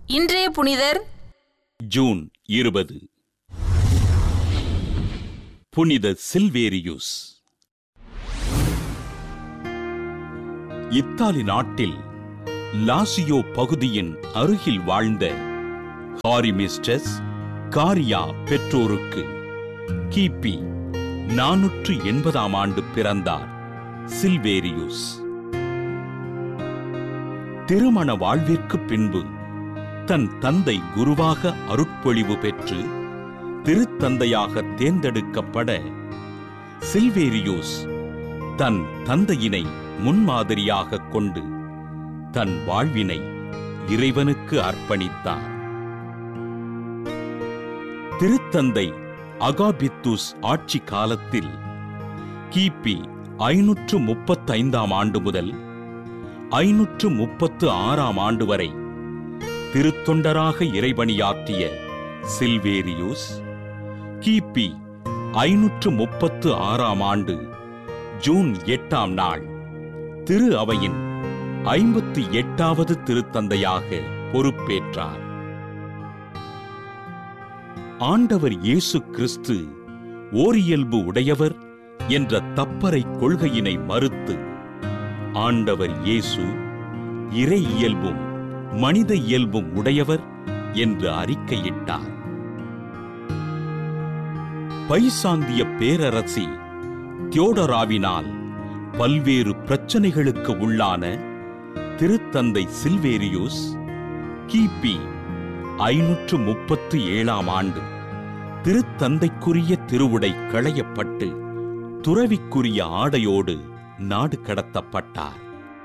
இன்றைய புனிதர் ஜூன் 20. புனித சில்வேரியுஸ். இத்தாலி நாட்டில் லாசியோ பகுதியின் அருகில் வாழ்ந்த ஹாரிமிஸ்டஸ் காரியா பெற்றோருக்கு கிபி 480 ஆண்டு பிறந்தார் சில்வேரியுஸ். திருமண வாழ்விற்கு பின்பு தன் தந்தை குருவாக அருட்பொழிவு பெற்று திருத்தந்தையாக தேர்ந்தெடுக்கப்பட சில்வேரியுஸ் தன் தந்தையினை முன்மாதிரியாக கொண்டு தன் வாழ்வினை இறைவனுக்கு அர்ப்பணித்தார். திருத்தந்தை அகாபித்துஸ் ஆட்சி காலத்தில் கிபி 535 ஆண்டு முதல் 536 ஆண்டு வரை திருத்தொண்டராக இறைபணியாற்றிய சில்வேரியுஸ் கிபி 536 ஆண்டு ஜூன் 8 திரு அவையின் 58வது திருத்தந்தையாக பொறுப்பேற்றார். ஆண்டவர் இயேசு கிறிஸ்து ஓரியல்பு உடையவர் என்ற தப்பறை கொள்கையினை மறுத்து ஆண்டவர் இயேசு இறை இயல்பும் மனித இயல்பும் உடையவர் என்று அறிக்கையிட்டார். பைசாந்திய பேரரசி தியோடராவினால் பல்வேறு பிரச்சனைகளுக்கு உள்ளான திருத்தந்தை சில்வேரியுஸ் கிபி 537 ஆண்டு திருத்தந்தைக்குரிய திருவுடை களையப்பட்டு துறவிக்குரிய ஆடையோடு நாடு கடத்தப்பட்டார்.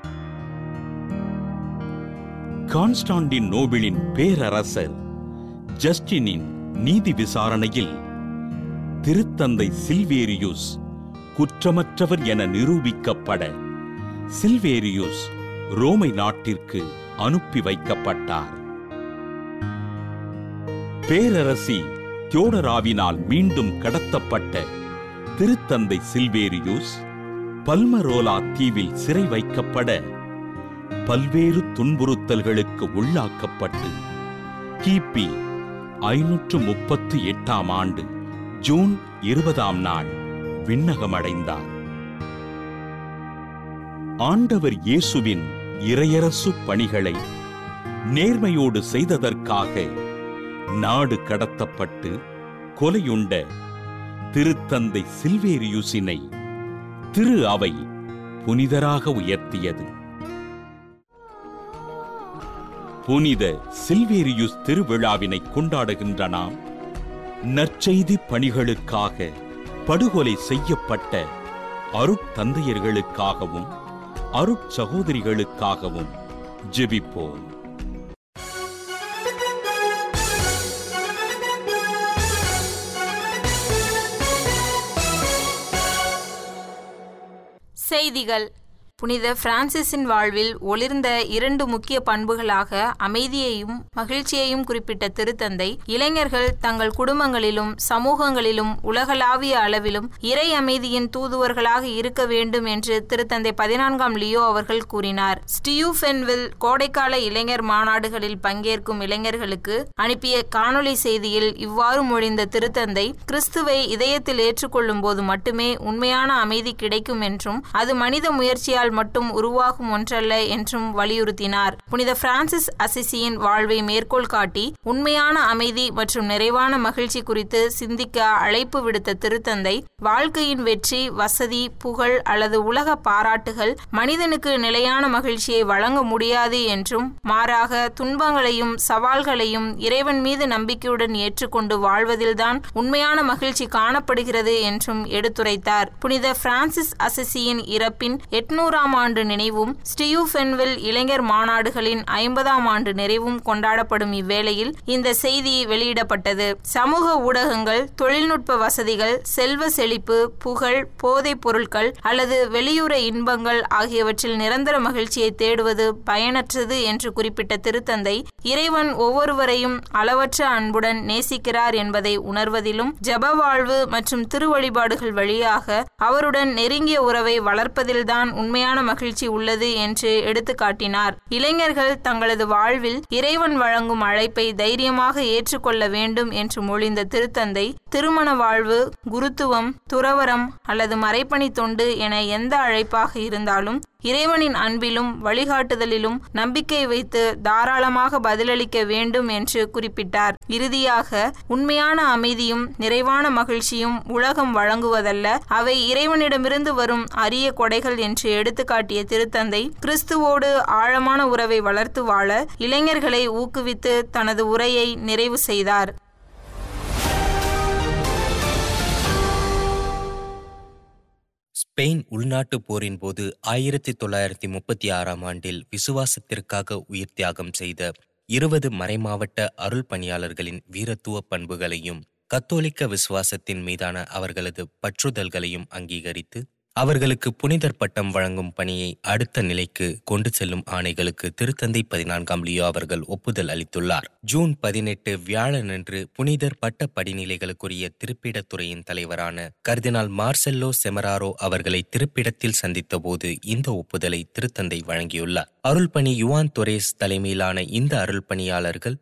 கான்ஸ்டாண்டினோபிளின் பேரரசர் ஜஸ்டினின் நீதி விசாரணையில் திருத்தந்தை சில்வேரியுஸ் குற்றமற்றவர் என நிரூபிக்கப்பட சில்வேரியுஸ் ரோமை நாட்டிற்கு அனுப்பி வைக்கப்பட்டார். பேரரசி தியோடராவினால் மீண்டும் கடத்தப்பட்ட திருத்தந்தை சில்வேரியுஸ் பல்மரோலா தீவில் சிறை வைக்கப்பட பல்வேறு துன்புறுத்தல்களுக்கு உள்ளாக்கப்பட்டு கிபி 538 ஆண்டு ஜூன் 20 விண்ணகமடைந்தார். ஆண்டவர் இயேசுவின் இறையரசு பணிகளை நேர்மையோடு செய்ததற்காக நாடு கடத்தப்பட்டு கொலையுண்ட திருத்தந்தை சில்வேரியுஸினை திரு அவை புனிதராக உயர்த்தியது. புனித சில்வேரியுஸ் திருவிழாவினை கொண்டாடுகின்ற நாம் நற்செய்தி பணிகளுக்காக படுகொலை செய்யப்பட்ட அருட்தந்தையர்களுக்காகவும் அருட்சகோதரிகளுக்காகவும் ஜெபிப்போம். செய்திகள். புனித பிரான்சிஸின் வாழ்வில் ஒளிர்ந்த 2 முக்கிய பண்புகளாக அமைதியையும் மகிழ்ச்சியையும் குறிப்பிட்ட திருத்தந்தை இளைஞர்கள் தங்கள் குடும்பங்களிலும் சமூகங்களிலும் உலகளாவிய அளவிலும் இறை அமைதியின் தூதுவர்களாக இருக்க வேண்டும் என்று திருத்தந்தை 14 லியோ அவர்கள் கூறினார். ஸ்டியூஃபென்வில் கோடைக்கால இளைஞர் மாநாடுகளில் பங்கேற்கும் இளைஞர்களுக்கு அனுப்பிய காணொலி செய்தியில் இவ்வாறு மொழிந்த திருத்தந்தை கிறிஸ்துவை இதயத்தில் ஏற்றுக்கொள்ளும் போது மட்டுமே உண்மையான அமைதி கிடைக்கும் என்றும் அது மனித முயற்சியால் மட்டும் உருவாகும் ஒன்றல்ல என்றும் வலியுறுத்தினார். புனித பிரான்சிஸ் அசிசியின் வாழ்வை மேற்கோள் காட்டி உண்மையான அமைதி மற்றும் நிறைவான மகிழ்ச்சி குறித்து சிந்திக்க அழைப்பு விடுத்த திருத்தந்தை வாழ்க்கையின் வெற்றி, வசதி, புகழ் அல்லது உலக பாராட்டுகள் மனிதனுக்கு நிலையான மகிழ்ச்சியை வழங்க முடியாது என்றும் மாறாக துன்பங்களையும் சவால்களையும் இறைவன் மீது நம்பிக்கையுடன் ஏற்றுக்கொண்டு வாழ்வதில்தான் உண்மையான மகிழ்ச்சி காணப்படுகிறது என்றும் எடுத்துரைத்தார். புனித பிரான்சிஸ் அசிசியின் இறப்பின் 800 ஆண்டு நினைவும் ஸ்டியூஃபென்வில் இளைஞர் மாநாடுகளின் 50 ஆண்டு நிறைவும் கொண்டாடப்படும் இவ்வேளையில் இந்த செய்தி வெளியிடப்பட்டது. சமூக ஊடகங்கள், தொழில்நுட்ப வசதிகள், செல்வ செழிப்பு, புகழ், போதைப் பொருட்கள் அல்லது வெளியுற இன்பங்கள் ஆகியவற்றில் நிரந்தர மகிழ்ச்சியை தேடுவது பயனற்றது என்று குறிப்பிட்ட திருத்தந்தை இறைவன் ஒவ்வொருவரையும் அளவற்ற அன்புடன் நேசிக்கிறார் என்பதை உணர்வதிலும் ஜப வாழ்வு மற்றும் திருவழிபாடுகள் வழியாக அவருடன் நெருங்கிய உறவை வளர்ப்பதில்தான் உண்மையான உண்மையான மகிழ்ச்சி உள்ளது என்று எடுத்து காட்டினார். இளைஞர்கள் தங்களது வாழ்வில் இறைவன் வழங்கும் அழைப்பை தைரியமாக ஏற்றுக்கொள்ள வேண்டும் என்று மொழிந்த திருத்தந்தை, திருமண வாழ்வு, குருத்துவம், துறவரம் அல்லது மறைப்பணி தொண்டு என எந்த அழைப்பாக இருந்தாலும் இறைவனின் அன்பிலும் வழிகாட்டுதலிலும் நம்பிக்கை வைத்து தாராளமாக பதிலளிக்க வேண்டும் என்று குறிப்பிட்டார். இறுதியாக, உண்மையான அமைதியும் நிறைவான மகிழ்ச்சியும் உலகம் வழங்குவதல்ல, அவை இறைவனிடமிருந்து வரும் அரிய கொடைகள் என்று எடுத்துக்காட்டிய திருத்தந்தை, கிறிஸ்துவோடு ஆழமான உறவை வளர்த்து வாழ இளைஞர்களை ஊக்குவித்து தனது உரையை நிறைவு செய்தார். ஸ்பெயின் உள்நாட்டு போரின் போது 1936ஆம் ஆண்டில் விசுவாசத்திற்காக உயிர் தியாகம் செய்த 20 மறைமாவட்ட அருள் பணியாளர்களின் வீரத்துவ பண்புகளையும் கத்தோலிக்க விசுவாசத்தின் மீதான அவர்களது பற்றுதல்களையும் அங்கீகரித்து அவர்களுக்கு புனிதர் பட்டம் வழங்கும் பணியை அடுத்த நிலைக்கு கொண்டு செல்லும் ஆணைகளுக்கு திருத்தந்தை 14ஆம் லியோ அவர்கள் ஒப்புதல் அளித்துள்ளார். ஜூன் 18 வியாழனன்று புனிதர் பட்ட படிநிலைகளுக்குரிய திருப்பிடத்துறையின் தலைவரான கர்தினால் மார்செல்லோ செமராரோ அவர்களை திருப்பிடத்தில் சந்தித்த போது இந்த ஒப்புதலை திருத்தந்தை வழங்கியுள்ளார். அருள்பணி யுவான் தொரேஸ் தலைமையிலான இந்த அருள் பணியாளர்கள்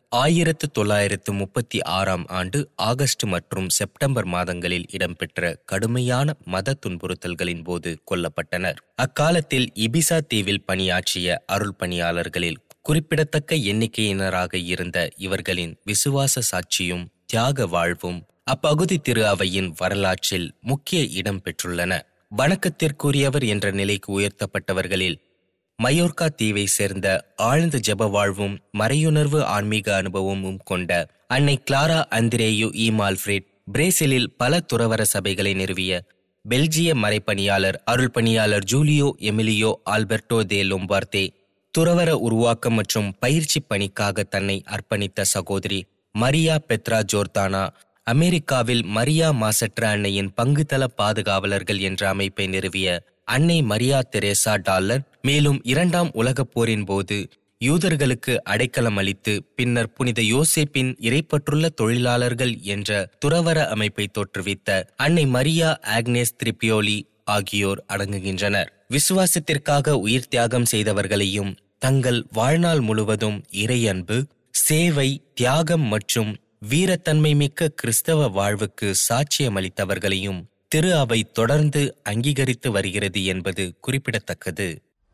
1936ஆம் ஆண்டு ஆகஸ்ட் மற்றும் செப்டம்பர் மாதங்களில் இடம்பெற்ற கடுமையான மத துன்புறுத்தல்களின் போது கொல்லப்பட்டனர். அக்காலத்தில் இபிசா தீவில் பணியாற்றிய அருள் பணியாளர்களில் குறிப்பிடத்தக்க எண்ணிக்கையினராக இருந்த இவர்களின் விசுவாச சாட்சியும் தியாக வாழ்வும் அப்பகுதி திரு அவையின் வரலாற்றில் முக்கிய இடம் பெற்றுள்ளன. வணக்கத்திற்குரியவர் என்ற நிலைக்கு உயர்த்தப்பட்டவர்களில் மயோர்கா தீவை சேர்ந்த ஆழ்ந்த ஜெப வாழ்வும் மறையுணர்வு ஆன்மீக அனுபவமும் கொண்ட அன்னை கிளாரா அந்திரேயு மால்ஃப்ரெட், பிரேசிலில் பல துறவர சபைகளை நிறுவிய பெல்ஜிய மறைப்பணியாளர் அருள் பணியாளர் ஜூலியோ எமிலியோ ஆல்பர்டோ தே லொம்பார்தே, துறவர உருவாக்கம் மற்றும் பயிற்சி பணிக்காக தன்னை அர்ப்பணித்த சகோதரி மரியா பெத்ரா ஜோர்தானா, அமெரிக்காவில் மரியா மாசற்ற அன்னையின் பங்குதள பாதுகாவலர்கள் என்ற அமைப்பை நிறுவிய அன்னை மரியா தெரேசா டாலர், மேலும் 2ஆம் உலகப் போரின் போது யூதர்களுக்கு அடைக்கலம் அளித்து பின்னர் புனித யோசேப்பின் இறைப்பற்றுள்ள தொழிலாளர்கள் என்ற துறவர அமைப்பை தோற்றுவித்த அன்னை மரியா ஆக்னேஸ் திரிபியோலி ஆகியோர் அடங்குகின்றனர். விசுவாசத்திற்காக உயிர் தியாகம் செய்தவர்களையும் தங்கள் வாழ்நாள் முழுவதும் இறையன்பு, சேவை, தியாகம் மற்றும் வீரத்தன்மை மிக்க கிறிஸ்தவ வாழ்வுக்கு சாட்சியமளித்தவர்களையும் திரு அவை தொடர்ந்து அங்கீகரித்து வருகிறது என்பது குறிப்பிடத்தக்கது.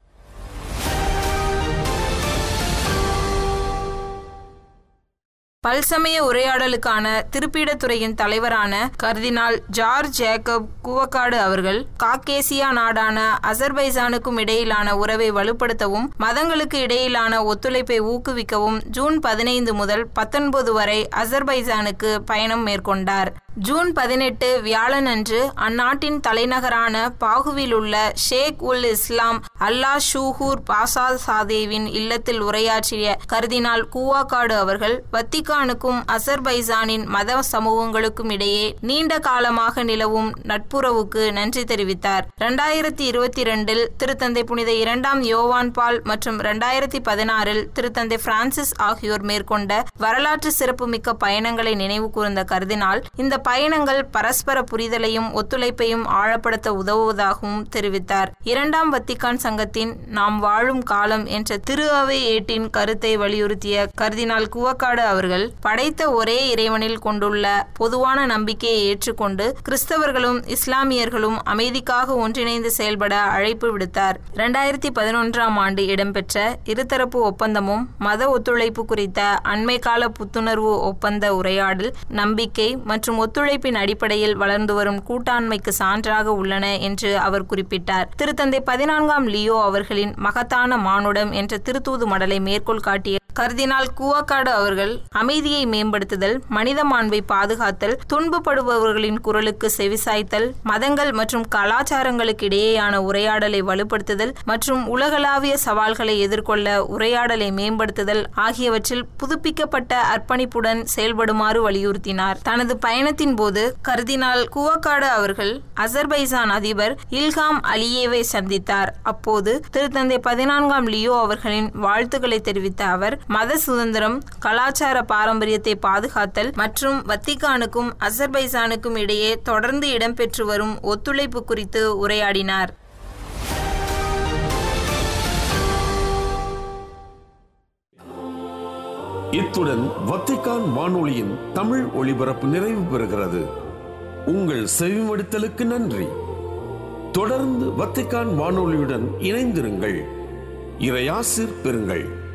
பல்சமய உரையாடலுக்கான திருப்பீடத்துறையின் தலைவரான கர்தினால் ஜார்ஜ் ஜேக்கப் கூவக்காடு அவர்கள் காக்கேசியா நாடான அசர்பைசானுக்கும் இடையிலான உறவை வலுப்படுத்தவும் மதங்களுக்கு இடையிலான ஒத்துழைப்பை ஊக்குவிக்கவும் ஜூன் 15 முதல் 19 வரை அசர்பைசானுக்கு பயணம் மேற்கொண்டார். ஜூன் 18 வியாழனன்று அந்நாட்டின் தலைநகரான பாகுவில் உள்ள ஷேக் உல் இஸ்லாம் அல்லா ஷூஹூர் பாசா சாதேவின் இல்லத்தில் உரையாற்றிய கர்தினால் கூவாக்காடு அவர்கள் வத்திக்கானுக்கும் அசர்பைசானின் மத சமூகங்களுக்கும் இடையே நீண்ட காலமாக நிலவும் நட்புறவுக்கு நன்றி தெரிவித்தார். 2022 திருத்தந்தை புனித 2ஆம் யோவான் பால் மற்றும் 2016 திருத்தந்தை பிரான்சிஸ் ஆகியோர் மேற்கொண்ட வரலாற்று சிறப்புமிக்க பயணங்களை நினைவு கூர்ந்த கர்தினால் இந்த பயணங்கள் பரஸ்பர புரிதலையும் ஒத்துழைப்பையும் ஆழப்படுத்த உதவுவதாகவும் தெரிவித்தார். 2ஆம் வத்திக்கான் சங்கத்தின் நாம் வாழும் காலம் என்ற திரு அவை ஏட்டின் கருத்தை வலியுறுத்திய கர்தினால் கூவக்காடு அவர்கள் படைத்த ஒரே இறைவனில் கொண்டுள்ள பொதுவான நம்பிக்கையை ஏற்றுக்கொண்டு கிறிஸ்தவர்களும் இஸ்லாமியர்களும் அமைதிக்காக ஒன்றிணைந்து செயல்பட அழைப்பு விடுத்தார். 2011ஆம் ஆண்டு இடம்பெற்ற இருதரப்பு ஒப்பந்தமும் மத ஒத்துழைப்பு குறித்த அண்மை கால புத்துணர்வு ஒப்பந்த உரையாடல் நம்பிக்கை மற்றும் ஒத்துழைப்பின் அடிப்படையில் வளர்ந்து வரும் கூட்டாண்மைக்கு சான்றாக உள்ளன என்று அவர் குறிப்பிட்டார். திருத்தந்தை 14ஆம் லியோ அவர்களின் மகத்தான மானுடம் என்ற திருத்தூது மடலை மேற்கோள் காட்டிய கர்தினால் கூவக்காடு அவர்கள் அமைதியை மேம்படுத்துதல், மனித மாண்பை பாதுகாத்தல், துன்பப்படுபவர்களின் குரலுக்கு செவிசாய்த்தல், மதங்கள் மற்றும் கலாச்சாரங்களுக்கு இடையேயான உரையாடலை வலுப்படுத்துதல் மற்றும் உலகளாவிய சவால்களை எதிர்கொள்ள உரையாடலை மேம்படுத்துதல் ஆகியவற்றில் புதுப்பிக்கப்பட்ட அர்ப்பணிப்புடன் செயல்படுமாறு வலியுறுத்தினார். தனது பயணத்தின் போது கர்தினால் கூவக்காடு அவர்கள் அசர்பைசான் அதிபர் இல்ஹாம் அலியேவை சந்தித்தார். அப்போது திருத்தந்தை 14ஆம் லியோ அவர்களின் வாழ்த்துக்களை தெரிவித்த அவர் மத சுதந்திரம், கலாச்சார பாரம்பரியத்தை பாதுகாத்தல் மற்றும் வத்திக்கானுக்கும் அசர்பைசானுக்கும் இடையே தொடர்ந்து இடம்பெற்று வரும் ஒத்துழைப்பு குறித்து உரையாடினார். இத்துடன் வத்திக்கான் வானொலியின் தமிழ் ஒளிபரப்பு நிறைவு பெறுகிறது. உங்கள் செவிமடுத்தலுக்கு நன்றி. தொடர்ந்து வத்திக்கான் வானொலியுடன் இணைந்திருங்கள். இறையாசிர் பெறுங்கள்.